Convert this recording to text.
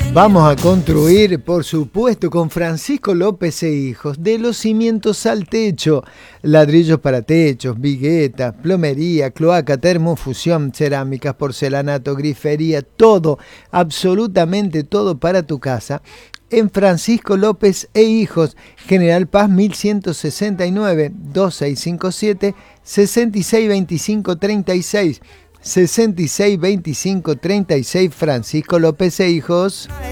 Vamos a construir, por supuesto, con Francisco López e Hijos, de los cimientos al techo, ladrillos para techos, viguetas, plomería, cloaca, termofusión, cerámicas, porcelanato, grifería, todo, absolutamente todo para tu casa. En Francisco López e Hijos, General Paz 1169, 2657 662536. 662536, Francisco López e Hijos.